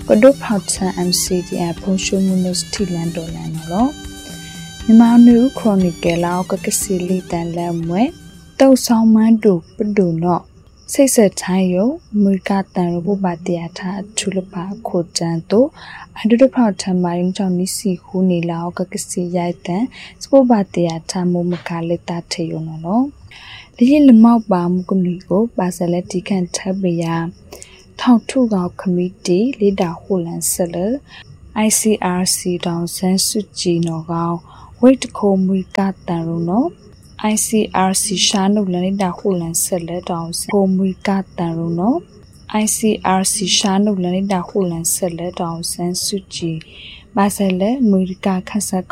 ก็ดูพาวชัน MCDR พงชูมูนสติลันโดแลนเนาะမြန်မာနူခရိုနီကယ်လောက်ကကစီလီတန်လဲမွဲတောက်ဆောင်မန်းတူပဒုနော့စိတ်ဆက်ချိုင်းယုံအမေရိကတန်ရဘပါတရာထားထူလပါခိုတန်တို့အဒုဒဖောက်ထမယုံကြောင့်နီစီခူနေလောက်ကကစီရိုက်တန်စပိုပါတရာထားမမကလက်တာထေယုံနော်ဒီလမောက်ပါမကုနီကိုပါဆလက်တီကန်ထပ်ပရထောက်ထုကောက်ခမီတီလီတာဟိုလန်ဆလ ICRC တောင်ဆန်းစုကြည်နော်ကောင်ဝိတ်ခိုမူကတန်ရုံနော် ICRC ရှာနုလနေတာဟိုလန်ဆက်လက်တောင်ခိုမူကတန်ရုံနော် ICRC ရှာနုလနေတာဟိုလန်ဆက်လက်တောင်ဆန်းစုကြည်ပါဆလက်အမေရိကခက်ဆက်